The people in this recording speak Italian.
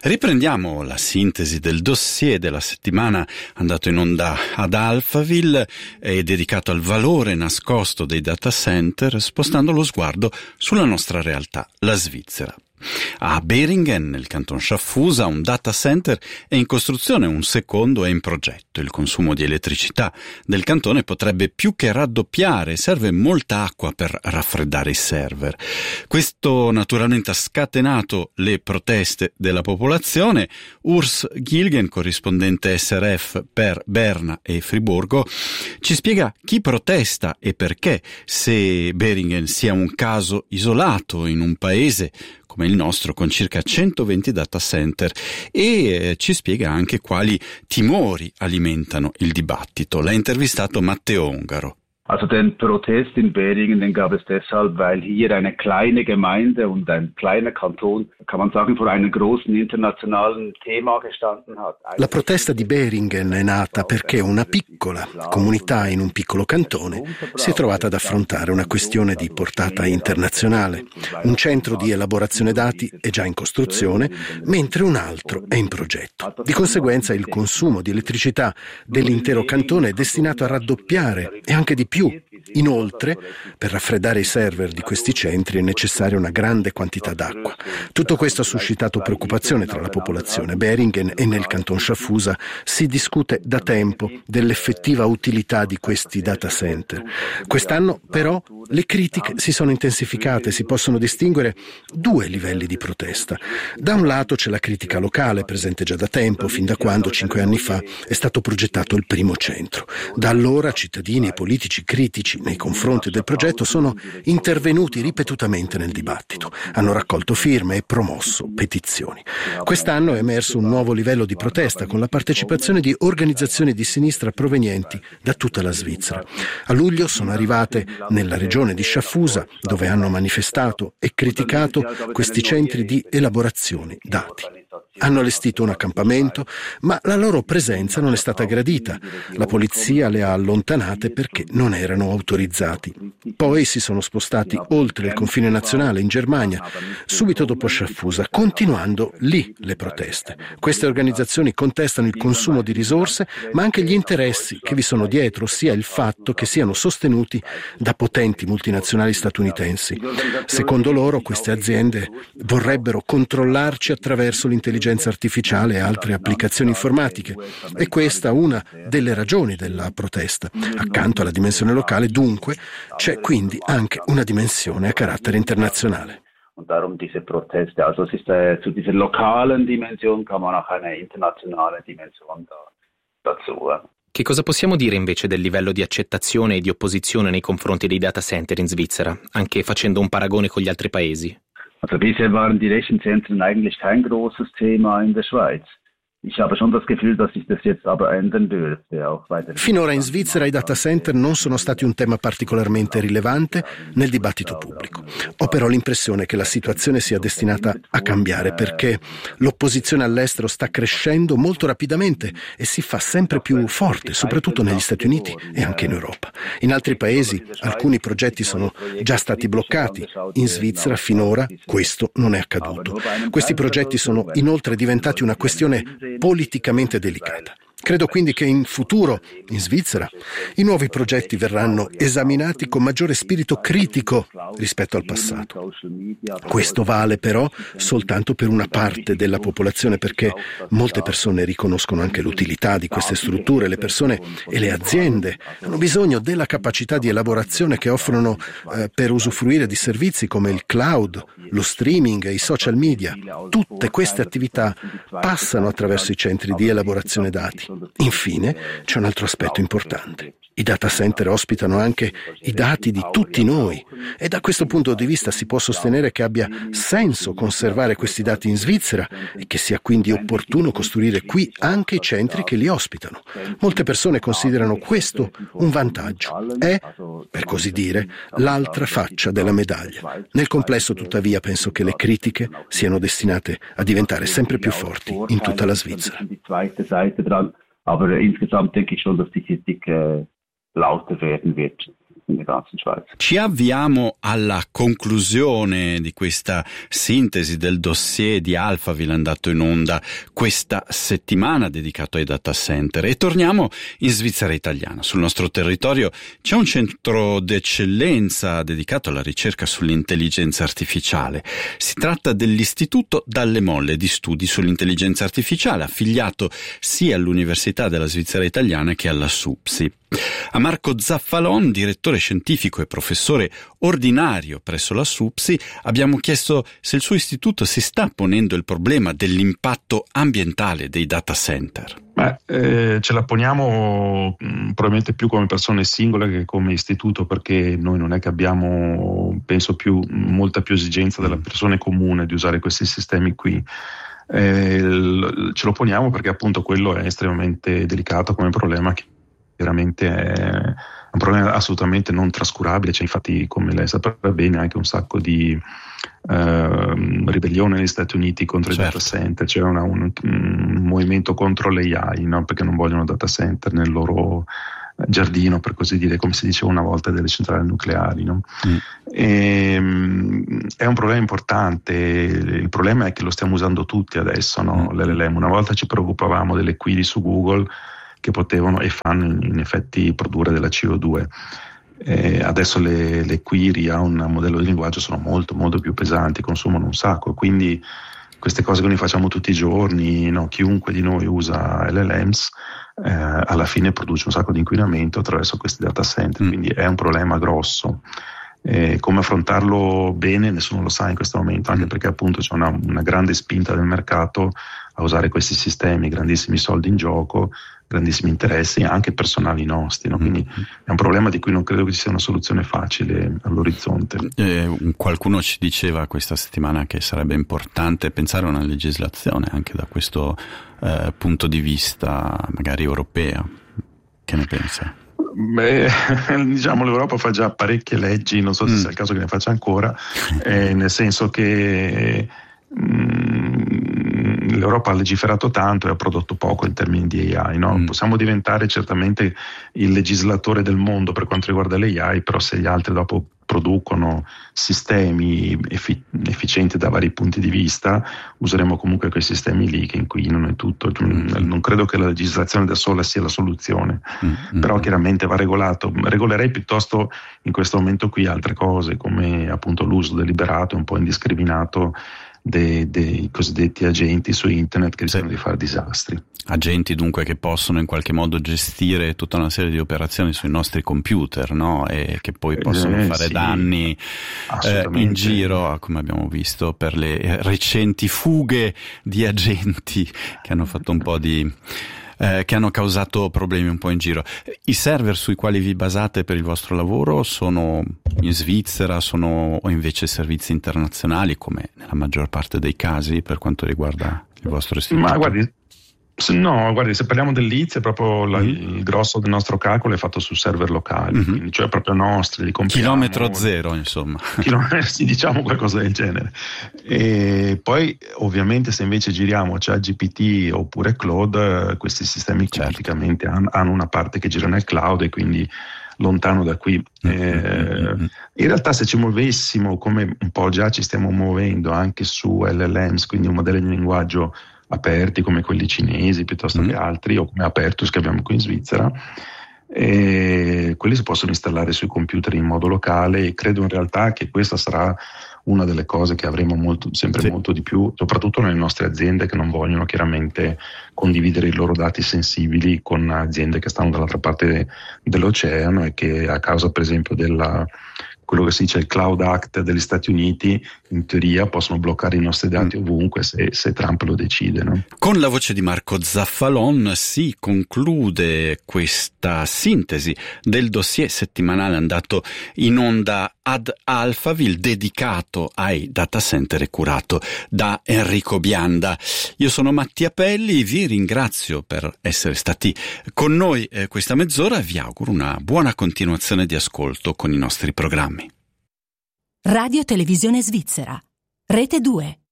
Riprendiamo la sintesi del dossier della settimana andato in onda ad Alphaville e dedicato al valore nascosto dei data center, spostando lo sguardo sulla nostra realtà, la Svizzera. A Beringen, nel canton Schaffhausen, un data center è in costruzione, un secondo è in progetto. Il consumo di elettricità del cantone potrebbe più che raddoppiare, serve molta acqua per raffreddare i server. Questo naturalmente ha scatenato le proteste della popolazione. Urs Gilgen, corrispondente SRF per Berna e Friburgo, ci spiega chi protesta e perché, se Beringen sia un caso isolato in un paese come il nostro con circa 120 data center e ci spiega anche quali timori alimentano il dibattito. L'ha intervistato Matteo Ongaro. Also den Protest in Beringen, den gab es deshalb, weil hier eine kleine Gemeinde und ein kleiner Kanton, kann man sagen, vor einem großen internationalen Thema gestanden hat. La protesta di Beringen è nata perché una piccola comunità in un piccolo cantone si è trovata ad affrontare una questione di portata internazionale. Un centro di elaborazione dati è già in costruzione, mentre un altro è in progetto. Di conseguenza il consumo di elettricità dell'intero cantone è destinato a raddoppiare e anche di più. Inoltre, per raffreddare i server di questi centri è necessaria una grande quantità d'acqua. Tutto questo ha suscitato preoccupazione tra la popolazione. A Beringen e nel canton Schaffhausen si discute da tempo dell'effettiva utilità di questi data center. Quest'anno, però, le critiche si sono intensificate, si possono distinguere due livelli di protesta. Da un lato c'è la critica locale, presente già da tempo, fin da quando 5 anni fa è stato progettato il primo centro. Da allora cittadini e politici critici nei confronti del progetto sono intervenuti ripetutamente nel dibattito, hanno raccolto firme e promosso petizioni. Quest'anno è emerso un nuovo livello di protesta con la partecipazione di organizzazioni di sinistra provenienti da tutta la Svizzera. A luglio sono arrivate nella regione di Schaffhausen, dove hanno manifestato e criticato questi centri di elaborazione dati. Hanno allestito un accampamento, ma la loro presenza non è stata gradita. La polizia le ha allontanate perché non erano autorizzati. Poi si sono spostati oltre il confine nazionale in Germania, subito dopo Schaffhausen, continuando lì le proteste. Queste organizzazioni contestano il consumo di risorse, ma anche gli interessi che vi sono dietro, ossia il fatto che siano sostenuti da potenti multinazionali statunitensi. Secondo loro, queste aziende vorrebbero controllarci attraverso l'intelligenza artificiale e altre applicazioni informatiche. E questa è una delle ragioni della protesta. Accanto alla dimensione locale, dunque, c'è quindi anche una dimensione a carattere internazionale. Und darum diese Proteste. Also es ist zu dieser lokalen Dimension kann man auch eine internationale Dimension dazu. Che cosa possiamo dire invece del livello di accettazione e di opposizione nei confronti dei data center in Svizzera, anche facendo un paragone con gli altri paesi? Also bisher waren die Rechenzentren eigentlich kein großes Thema in der Schweiz. Ich habe schon das Gefühl, dass sich das jetzt aber ändern dürfte. Finora in Svizzera i data center non sono stati un tema particolarmente rilevante nel dibattito pubblico. Ho però l'impressione che la situazione sia destinata a cambiare perché l'opposizione all'estero sta crescendo molto rapidamente e si fa sempre più forte, soprattutto negli Stati Uniti e anche in Europa. In altri paesi alcuni progetti sono già stati bloccati. In Svizzera finora questo non è accaduto. Questi progetti sono inoltre diventati una questione politicamente delicata. Credo quindi che in futuro, in Svizzera, i nuovi progetti verranno esaminati con maggiore spirito critico rispetto al passato. Questo vale però soltanto per una parte della popolazione, perché molte persone riconoscono anche l'utilità di queste strutture. Le persone e le aziende hanno bisogno della capacità di elaborazione che offrono per usufruire di servizi come il cloud, lo streaming e i social media. Tutte queste attività passano attraverso i centri di elaborazione dati. Infine, c'è un altro aspetto importante. I data center ospitano anche i dati di tutti noi e da questo punto di vista si può sostenere che abbia senso conservare questi dati in Svizzera e che sia quindi opportuno costruire qui anche i centri che li ospitano. Molte persone considerano questo un vantaggio. È, per così dire, l'altra faccia della medaglia. Nel complesso, tuttavia, penso che le critiche siano destinate a diventare sempre più forti in tutta la Svizzera. Aber insgesamt denke ich schon, dass die Kritik lauter werden wird. in der ganzen Schweiz. Ci avviamo alla conclusione di questa sintesi del dossier di Alphaville andato in onda questa settimana dedicato ai data center e torniamo in Svizzera italiana. Sul nostro territorio c'è un centro d'eccellenza dedicato alla ricerca sull'intelligenza artificiale. Si tratta dell'Istituto Dalle Molle di Studi sull'Intelligenza Artificiale, affiliato sia all'Università della Svizzera italiana che alla SUPSI. A Marco Zaffalon, direttore scientifico e professore ordinario presso la SUPSI, abbiamo chiesto se il suo istituto si sta ponendo il problema dell'impatto ambientale dei data center. Ce la poniamo probabilmente più come persone singole che come istituto, perché noi non è che abbiamo, penso, molta più esigenza della persona comune di usare questi sistemi qui. Ce lo poniamo perché appunto quello è estremamente delicato come problema, che veramente è un problema assolutamente non trascurabile. C'è infatti, come lei saprà bene, anche un sacco di ribellione negli Stati Uniti contro i data center. C'è un movimento contro l'AI, no? Perché non vogliono data center nel loro giardino, per così dire, come si diceva una volta delle centrali nucleari, no? È un problema importante. Il problema è che lo stiamo usando tutti adesso, no? L'LLM. Una volta ci preoccupavamo delle query su Google che potevano e fanno in effetti produrre della CO2. Adesso le query a un modello di linguaggio sono molto molto più pesanti, consumano un sacco, quindi queste cose che noi facciamo tutti i giorni, no? Chiunque di noi usa LLMs alla fine produce un sacco di inquinamento attraverso questi data center, quindi è un problema grosso. Come affrontarlo bene nessuno lo sa in questo momento, anche perché appunto c'è una grande spinta del mercato a usare questi sistemi, grandissimi soldi in gioco, grandissimi interessi anche personali nostri, no? Quindi è un problema di cui non credo che ci sia una soluzione facile all'orizzonte. Qualcuno ci diceva questa settimana che sarebbe importante pensare a una legislazione anche da questo punto di vista, magari europea. Che ne pensa? Diciamo l'Europa fa già parecchie leggi, non so se sia il caso che ne faccia ancora, nel senso che l'Europa ha legiferato tanto e ha prodotto poco in termini di AI, no? Possiamo diventare certamente il legislatore del mondo per quanto riguarda l'AI, però se gli altri dopo producono sistemi efficienti da vari punti di vista, useremo comunque quei sistemi lì che inquinano e tutto. Non credo che la legislazione da sola sia la soluzione, però chiaramente va regolato. Regolerei piuttosto in questo momento qui altre cose, come appunto l'uso deliberato e un po' indiscriminato dei cosiddetti agenti su internet che rischiano di fare disastri. Agenti dunque che possono in qualche modo gestire tutta una serie di operazioni sui nostri computer, no? E che poi possono fare danni in giro, come abbiamo visto per le recenti fughe di agenti che hanno fatto un po' di che hanno causato problemi un po' in giro. I server sui quali vi basate per il vostro lavoro sono in Svizzera, sono o invece servizi internazionali, come nella maggior parte dei casi per quanto riguarda il vostro istituto? Ma guardi, se parliamo dell'ITS, è proprio il grosso del nostro calcolo è fatto su server locali, quindi, cioè proprio nostri, li compriamo. Chilometro zero, insomma. Sì, diciamo qualcosa del genere. E poi, ovviamente, se invece giriamo ChatGPT oppure Claude, questi sistemi tipicamente hanno una parte che gira nel cloud e quindi lontano da qui. In realtà, se ci muovessimo, come un po' già ci stiamo muovendo anche su LLMs, quindi un modello di linguaggio aperti come quelli cinesi piuttosto che altri, o come Apertus che abbiamo qui in Svizzera, quelli si possono installare sui computer in modo locale, e credo in realtà che questa sarà una delle cose che avremo molto di più, soprattutto nelle nostre aziende che non vogliono chiaramente condividere i loro dati sensibili con aziende che stanno dall'altra parte dell'oceano e che, a causa per esempio quello che si dice il Cloud Act degli Stati Uniti, in teoria possono bloccare i nostri dati ovunque se Trump lo decide, no? Con la voce di Marco Zaffalon si conclude questa sintesi del dossier settimanale andato in onda ad Alphaville, dedicato ai data center e curato da Enrico Bianda. Io sono Mattia Pelli, vi ringrazio per essere stati con noi questa mezz'ora e vi auguro una buona continuazione di ascolto con i nostri programmi. Radio Televisione Svizzera, Rete 2.